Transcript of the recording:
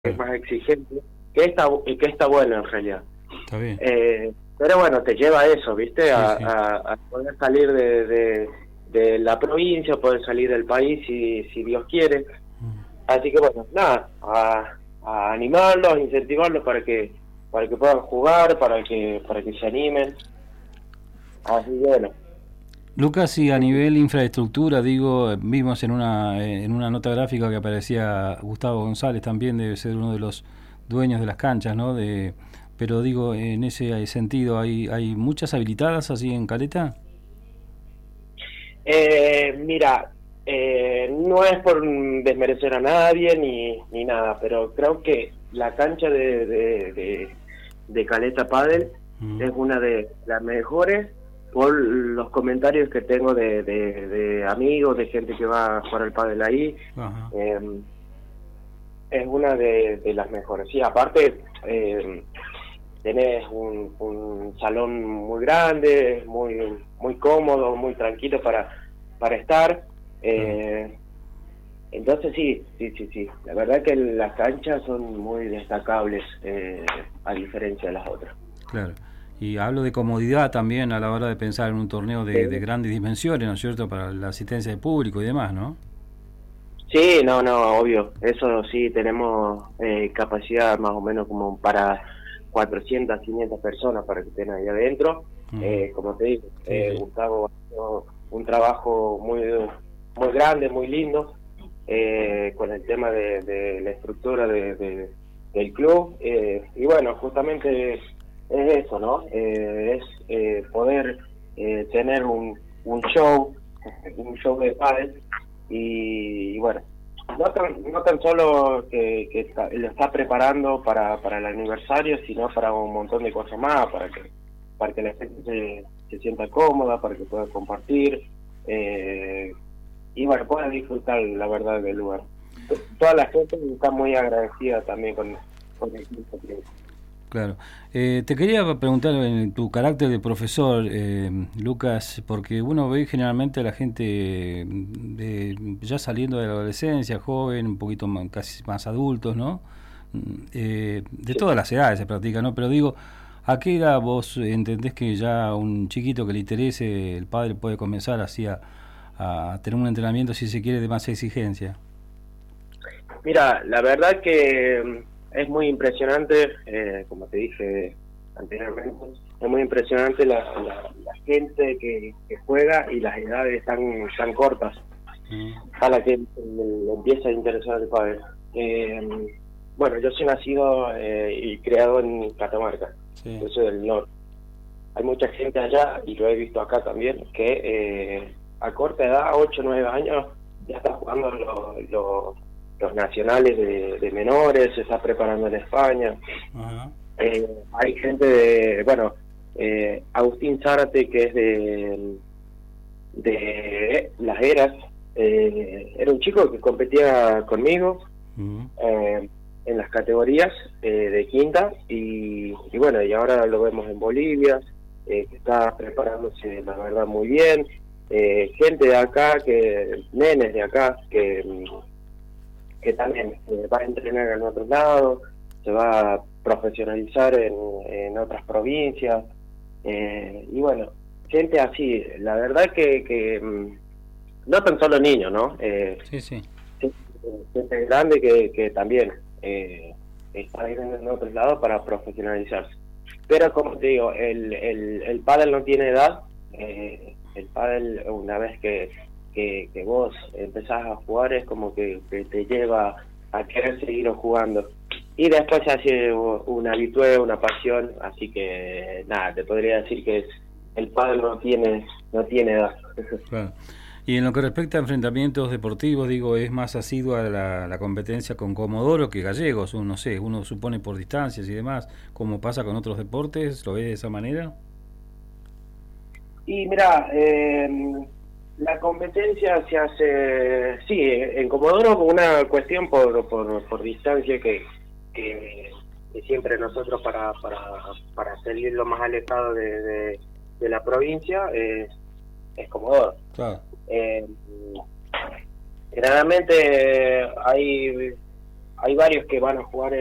es más exigente, que está bueno en realidad. Está bien. Pero bueno, te lleva a eso, ¿viste? Sí, A, sí. a poder salir de la provincia, poder salir del país si Dios quiere. Así que bueno, nada, a animarlos, incentivarlos para que puedan jugar, para que se animen. Así que bueno. Lucas, y a nivel infraestructura, digo, vimos en una nota gráfica que aparecía Gustavo González, también debe ser uno de los dueños de las canchas, ¿no? Pero digo, en ese sentido, ¿hay muchas habilitadas así en Caleta? Mira, no es por desmerecer a nadie ni nada, pero creo que la cancha de Caleta Padel es una de las mejores por los comentarios que tengo de amigos, de gente que va a jugar al pádel ahí. Ajá. Es una de las mejores. Sí, aparte tenés un salón muy grande, muy cómodo, muy tranquilo para estar. Entonces sí. La verdad que las canchas son muy destacables a diferencia de las otras. Claro. Y hablo de comodidad también a la hora de pensar en un torneo de Sí. grandes dimensiones, ¿no es cierto? Para la asistencia de público y demás, ¿no? Sí, no, obvio. Eso sí, tenemos capacidad más o menos como para 400, 500 personas para que estén ahí adentro. Como te digo, Sí, sí. Gustavo ha hecho un trabajo muy grande, muy lindo, con el tema de la estructura del club. Y bueno, justamente es eso, ¿no? Es poder tener un show de pádel y bueno, no tan solo que lo está preparando para el aniversario, sino para un montón de cosas más, para que la gente se sienta cómoda, para que pueda compartir y bueno, pueda disfrutar la verdad del lugar. Toda la gente está muy agradecida también con el club. Claro. Te quería preguntar en tu carácter de profesor, Lucas, porque uno ve generalmente a la gente ya saliendo de la adolescencia, joven, un poquito más, casi más adultos, ¿no? De todas las edades se practica, ¿no? Pero digo, ¿a qué edad vos entendés que ya un chiquito que le interese el padre puede comenzar así a tener un entrenamiento, si se quiere, de más exigencia? Mira, la verdad que es muy impresionante, como te dije anteriormente, es muy impresionante la gente que juega y las edades tan cortas a la que le empieza a interesar el pádel. Bueno, yo soy nacido y criado en Catamarca, Sí. yo soy del norte. Hay mucha gente allá, y lo he visto acá también, que a corta edad, 8 o 9 años, ya está jugando los nacionales de menores, se está preparando en España. Ajá. Hay gente bueno, Agustín Zárate, que es de Las Heras, era un chico que competía conmigo en las categorías de quinta, y bueno, y ahora lo vemos en Bolivia, que está preparándose la verdad muy bien. Gente de acá, nenes de acá, que también va a entrenar en otros lados, se va a profesionalizar en otras provincias, y bueno, gente así, la verdad que no tan solo niños, ¿no? Sí, sí. Gente grande que también está viviendo en otros lados para profesionalizarse. Pero como te digo, el pádel no tiene edad. El pádel, una vez que vos empezás a jugar, es como que te lleva a querer seguir jugando. Y después se hace un habitué, una pasión, así que nada, te podría decir que el pádel no tiene edad. Claro. Y en lo que respecta a enfrentamientos deportivos, digo, es más asidua la competencia con Comodoro que Gallegos, no sé, uno supone por distancias y demás, como pasa con otros deportes, ¿lo ves de esa manera? Y mira, la competencia se hace, sí, en Comodoro con una cuestión por distancia que siempre nosotros para salir lo más alejado de la provincia es Comodoro. Claro. Generalmente hay varios que van a jugar